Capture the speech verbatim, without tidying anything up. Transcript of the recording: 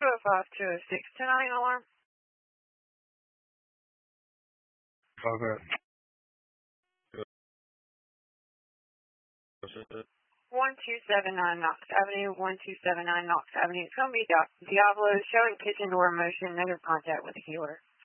oh five, two oh six, ten nine alarm. Okay. one two seven nine Knox Avenue, one two seven nine Knox Avenue. It's going to be Di- Diablo showing kitchen door motion, negative contact with the healer.